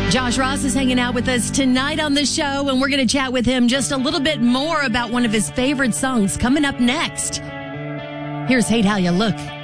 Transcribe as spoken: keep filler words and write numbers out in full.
Josh Ross is hanging out with us tonight on the show, and we're going to chat with him just a little bit more about one of his favorite songs coming up next. Here's Hate How You Look.